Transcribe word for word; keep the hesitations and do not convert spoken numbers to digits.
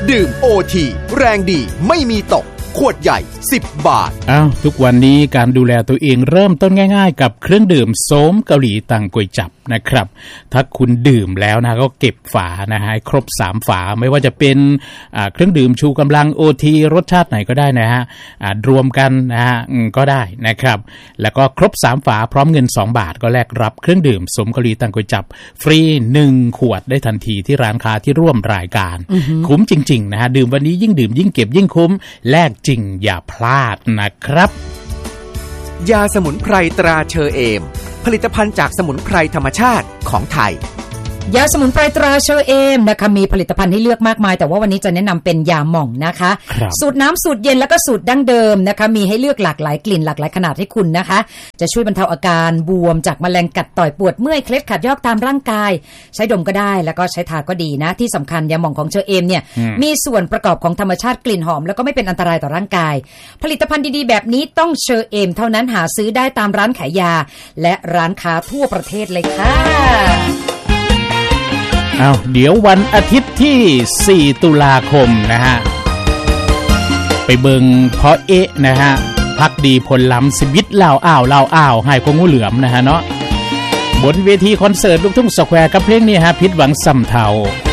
ดื่ม โอ ที แรงดีไม่มีตกขวดใหญ่สิบบาทอ้าวทุกวันนี้การดูแลตัวเองเริ่มต้นง่ายๆกับเครื่องดื่มโสมเกาหลีตังกวยจับนะครับถ้าคุณดื่มแล้วนะก็เก็บฝานะฮะครบสามฝาไม่ว่าจะเป็นอ่าเครื่องดื่มชูกำลัง โอ ที รสชาติไหนก็ได้นะฮะอ่ารวมกันนะฮะก็ได้นะครับแล้วก็ครบสามฝาพร้อมเงินสองบาทก็แลกรับเครื่องดื่มโสมเกาหลีตังกวยจับฟรีหนึ่งขวดได้ทันทีที่ร้านค้าที่ร่วมรายการคุ้มจริงๆนะฮะดื่มวันนี้ยิ่งดื่มยิ่งเก็บยิ่งคุ้มแลกจริงอย่าพลาดนะครับยาสมุนไพรตราเชอเอมผลิตภัณฑ์จากสมุนไพรธรรมชาติของไทยยาสมุนไพรตราเชอเอมนะคะมีผลิตภัณฑ์ให้เลือกมากมายแต่ว่าวันนี้จะแนะนำเป็นยาหม่องนะคะสูตรน้ำสูตรเย็นแล้วก็สูตรดั้งเดิมนะคะมีให้เลือกหลากหลายกลิ่นหลากหลายขนาดให้คุณนะคะจะช่วยบรรเทาอาการบวมจากแมลงกัดต่อยปวดเมื่อยเคล็ดขัดยอกตามร่างกายใช้ดมก็ได้แล้วก็ใช้ทาก็ดีนะที่สำคัญยาหม่องของเชอเอมเนี่ยมีส่วนประกอบของธรรมชาติกลิ่นหอมแล้วก็ไม่เป็นอันตรายต่อร่างกายผลิตภัณฑ์ดีๆแบบนี้ต้องเชอเอมเท่านั้นหาซื้อได้ตามร้านขายยาและร้านค้าทั่วประเทศเลยค่ะอ้าวเดี๋ยววันอาทิตย์ที่สี่ตุลาคมนะฮะไปเบิงเพาะเอะนะฮะพักดีพลล้ำชีวิตเล่าอ้าวเล่าอ้าวให้ของงูเหลือมนะฮะเนาะบนเวทีคอนเสิร์ตลูกทุ่งสแควร์กับเพลงนี้ฮะพิษหวังซ้ำเทา